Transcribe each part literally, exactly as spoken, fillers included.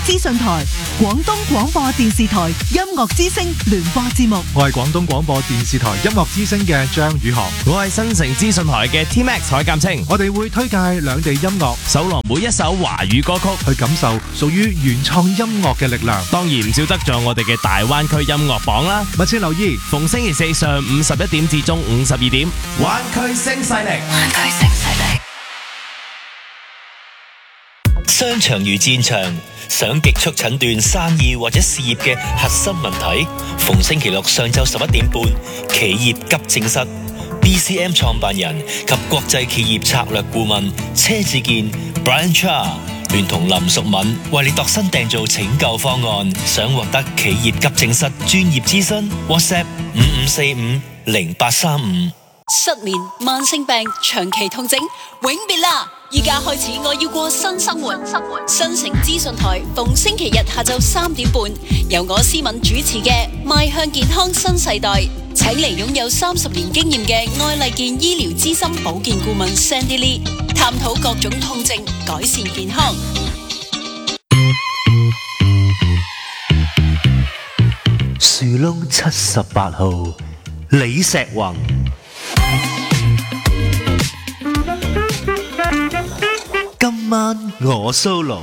資訊台、廣東廣播電視台音樂之聲聯播節目。 我係廣東廣播電視台音樂之聲嘅張宇航， 我係新城資訊台嘅 T Max 海鑑清。 我哋會推介兩地音樂， 搜羅每一首華語歌曲， 去感受屬於原創音樂嘅力量。 當然唔少得咗我哋嘅大灣區音樂榜啦。 密切留意， 逢星期四上午十一點至中午十二點，灣區聲勢力， 灣區聲勢力。 商場如戰場，想極速診斷生意或者事業嘅核心問題，逢星期六上晝十一點半，企業急症室 B C M 創辦人及國際企業策略顧問車志健 Brian Cha 聯同林淑敏為你度身訂造拯救方案。想獲得企業急症室專業諮詢 WhatsApp 五五四五零八三五。 失眠、慢性病、長期痛症，永別啦！依家開始，我要過新生活。新城資訊台逢星期日下晝三點半，由我思敏主持嘅《邁向健康新世代》，請嚟擁有三十年經驗嘅愛麗健醫療資深保健顧問 Sandy Lee， 探討各種痛症，改善健康。 樹窿七十八號，李石宏。今晚我 solo，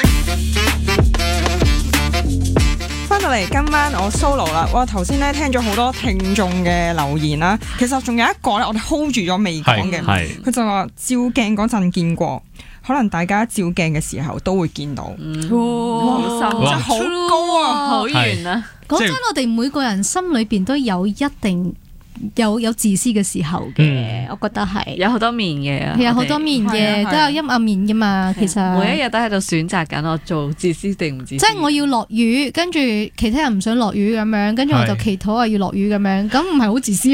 翻到嚟今晚我 solo 啦！哇，頭先咧聽咗好多聽眾嘅留言啦，其實仲有一個咧，我哋 hold 住咗未講嘅，佢就話照鏡嗰陣見過，可能大家照鏡嘅時候都會見到， 嗯、哇，好深， 真係好高啊， 好遠啊！ 講真，我哋每個人心裏邊都有一定。有有自私嘅時候嘅，嗯、我覺得係有好多面嘅，有好多面嘅，都有陰暗面噶嘛。其實每一日都喺度選擇緊，我做自私定唔自私？即係我要落雨，跟住其他人唔想落雨咁樣，跟住我就祈禱話要落雨咁樣，咁唔係好自私。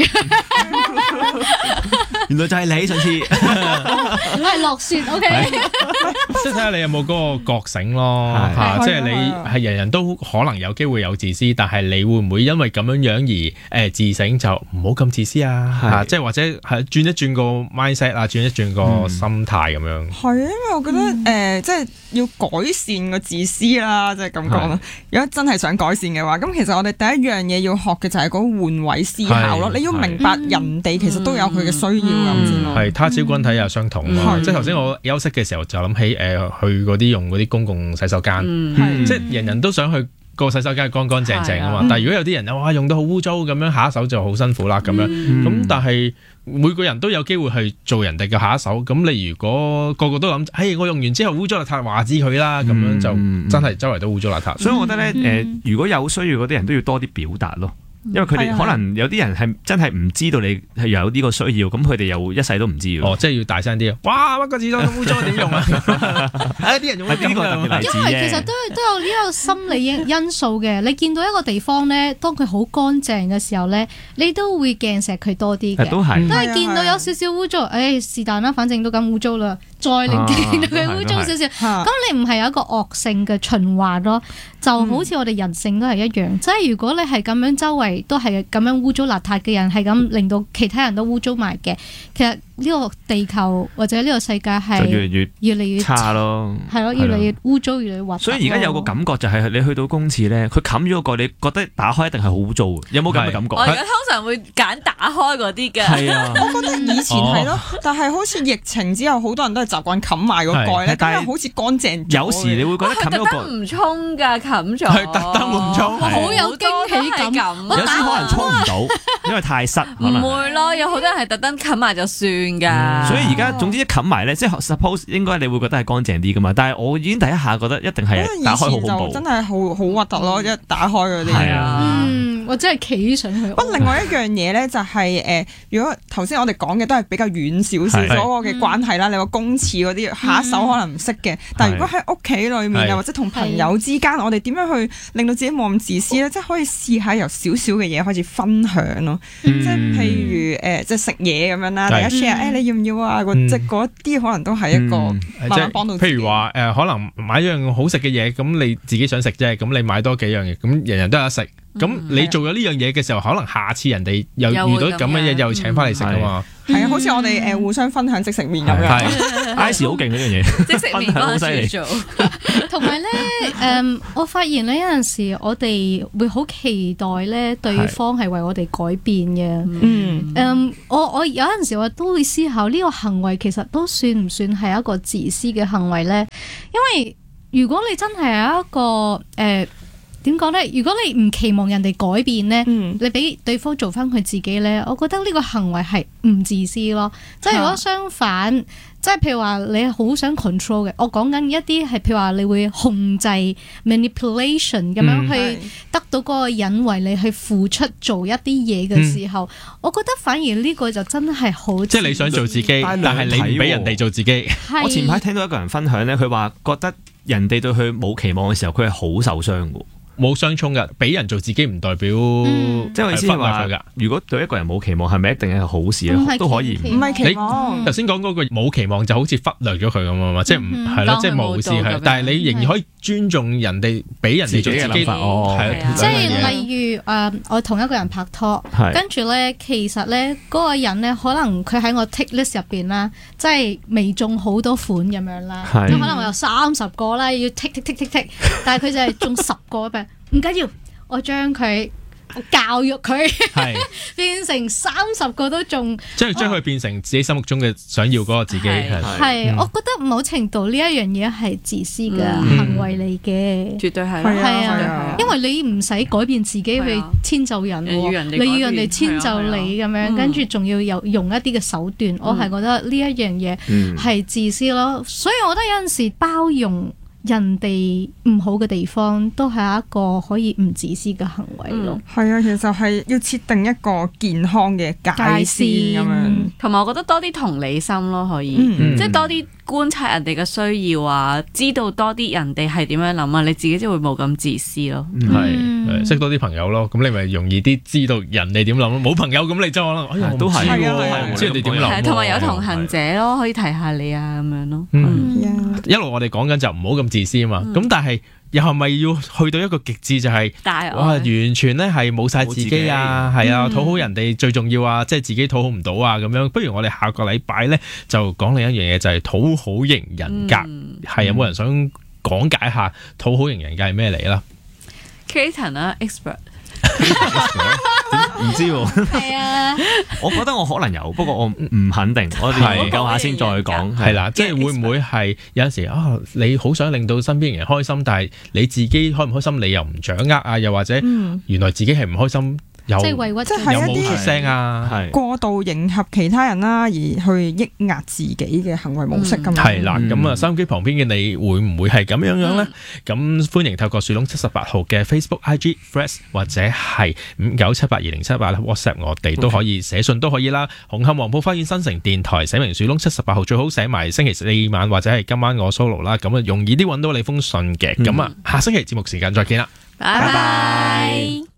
原來就係你上次， 我係落雪。O K， 即係睇下你有冇嗰個覺醒咯，嚇！即係你係人人都可能有機會有自私，但係你會唔會因為咁樣樣而誒自省就唔好咁自私啊？嚇！即係或者係轉一轉個 mindset 啊，轉一轉個心態咁樣。係， 因為我覺得誒，即係要改善個自私啦，即係咁講啦。如果真係想改善嘅話，咁其實我哋第一樣嘢要學嘅就係嗰個換位思考咯。你要明白人哋其實都有佢嘅需要咁先咯。 係他朝君體也相同啊！即係頭先我休息嘅時候就諗起誒去嗰啲用嗰啲公共洗手間，即係人人都想去個洗手間乾乾淨淨啊嘛。但係如果有啲人哇用到好污糟咁樣，下一手就好辛苦啦咁樣。咁但係每個人都有機會去做人哋嘅下一手。咁你如果個個都諗，嘿我用完之後污糟邋遢話知佢啦，咁樣就真係周圍都污糟邋遢。 所以我覺得咧誒，如果有需要嗰啲人都要多啲表達咯。因為佢哋可能有啲人係真係唔知道你係有呢個需要，咁佢哋又一世都唔知嘅。 哦，即係要大聲啲啊！哇，乜個廁所咁污糟點用啊？啲人用呢個特別例子， 因為其實都都有呢個心理因因素嘅。你見到一個地方咧，當佢好乾淨嘅時候咧，你都會鏡錫佢多啲嘅。 都係， 都係見到有少少污糟，誒是但啦，反正都咁污糟啦，再令見到佢污糟少少，咁你唔係有一個惡性嘅循環咯？就好似我哋人性都係一樣，即係如果你係咁樣周圍都係咁樣污糟邋遢嘅人，係咁令到其他人都污糟埋嘅，其實呢個地球或者呢個世界係越嚟越越嚟越差咯， 係咯，越嚟越污糟，越嚟越核突。 所以而家有個感覺就係你去到公廁咧，佢冚咗個，你覺得打開一定係好污糟嘅，有冇咁嘅感覺？ 我而家通常會揀打開嗰啲嘅。係啊， 我覺得以前係咯，但係好似疫情之後，好多人都係習慣冚埋個蓋咧，但係好似乾淨。 有時你會覺得冚咗個唔沖㗎，冚咗。 係特登唔沖， 好有驚喜感。 有時可能沖唔到，因為太濕。 唔會咯，有好多人係特登冚埋就算㗎。 所以而家總之一冚埋咧，即係 suppose 應該你會覺得係乾淨啲㗎嘛。但係我已經第一下覺得一定係打開好恐怖， 真係好好核突咯！一打開嗰啲。 係啊。 或者係企上去。 不過另外一樣嘢咧，就係誒，如果頭先我哋講嘅都係比較遠少少嗰個嘅關係啦，你個公廁嗰啲下一手可能唔識嘅，但係如果喺屋企裏面啊，或者同朋友之間，我哋點樣去令到自己冇咁自私咧？即係可以試下由少少嘅嘢開始分享咯，即係譬如誒，即係食嘢咁樣啦，大家 share 誒，你要唔要啊？即係嗰啲可能都係一個慢慢幫到自己。 譬如話誒，可能買一樣好食嘅嘢，咁你自己想食啫，咁你買多幾樣嘢，咁人人都有得食。 咁你做咗呢樣嘢嘅時候，可能下次人哋又遇到咁嘅嘢，又請翻嚟食噶嘛。 係啊，好似我哋誒互相分享即食麵咁樣。 Ice 好勁呢樣嘢， 即食麵好犀利。 同埋咧，誒，我發現咧有陣時我哋會好期待咧對方係為我哋改變嘅。 嗯， 誒，我我有陣時我都會思考呢個行為其實都算唔算係一個自私嘅行為咧？因為如果你真係有一個誒點講咧，如果你唔期望人哋改變咧， 嗯、 你俾對方做翻佢自己咧，我覺得呢個行為係唔自私咯。即係如果相反，即係譬如話你好想 control 嘅，我講緊一啲係譬如話你會控制 manipulation 咁樣去得到嗰個人為你去付出做一啲嘢嘅時候，嗯、我覺得反而呢個就真係好。即係你想做自己，但係你唔俾人哋做自己。 我前排聽到一個人分享咧，佢話覺得人哋對佢冇期望嘅時候，佢係好受傷嘅。 冇相衝噶，俾人做自己唔代表， 嗯、即係我意思係話，如果對一個人冇期望，係咪一定係好事咧？都可以唔係期望。 你頭先講嗰個冇期望，就好似忽略咗佢咁啊嘛，即係唔係咯，即係無視佢。但係你仍然可以尊重人哋，俾人哋做自己嘅諗法。哦， 即係例如誒，我同一個人拍拖，跟住咧，其實咧嗰個人咧，可能佢喺我 tick list 入邊啦，即係未中好多款咁樣啦，可能我有三十個啦，要 tick tick tick tick tick，但係佢就係中十個嘅。唔緊要，我將佢教育佢，變成三十個都中， 即係將佢變成自己心目中嘅想要嗰個自己。 係，我覺得某程度呢一樣嘢係自私嘅行為嚟嘅， 絕對係。 係啊，因為你唔使改變自己去遷就人，你要人哋遷就你咁樣，跟住仲要有用一啲嘅手段，我係覺得呢一樣嘢係自私咯。所以我覺得有陣時包容人哋唔好嘅地方，都係一個可以唔自私嘅行為咯。 係啊、嗯，其實就係要設定一個健康嘅界線咁樣， 同埋我覺得多啲同理心咯，可以， 嗯、 即係多啲觀察人哋嘅需要啊，知道多啲人哋係點樣諗啊，你自己就會冇咁自私咯。 係、嗯，識多啲朋友咯，咁你咪容易啲知道人哋點諗咯。冇朋友咁你真係可能，哎呀，都係喎，知人哋點諗。 同埋有同行者咯，可以提下你啊咁樣咯。 嗯嗯、一路我哋講緊就唔好咁自私啊嘛，咁、嗯、但係又係咪要去到一個極致就係、是，哇完全咧係冇晒自己啊，係啊，討好人哋最重要啊，即係自己討好唔到啊咁樣。不如我哋下個禮拜咧就講另一樣嘢，就係討好型人格，係、嗯、有冇人想講解下討好型人格係咩嚟啦 Clayton 啊 expert。 唔知喎， 係啊， 我覺得我可能有，不過我唔肯定，我哋研究下先再講。 係啦，即係會唔會係有陣時啊？你好想令到身邊人開心，但係你自己開唔開心，你又唔掌握啊？又或者原來自己係唔開心。即係委屈， 即係一啲過度迎合其他人啦，而去抑壓自己嘅行為模式咁樣。 係啦，咁啊，收音機旁邊嘅你會唔會係咁樣樣咧？咁歡迎透過樹窿七十八號嘅 Facebook、I G、Threads 或者係五九七八二零七八 WhatsApp 我哋都可以寫信都可以啦。紅磡黃埔花園新城電台寫明樹窿七十八號，最好寫埋星期四晚或者係今晚我 solo 啦，咁啊容易啲揾到你封信嘅。咁啊，下星期節目時間再見啦， 拜拜。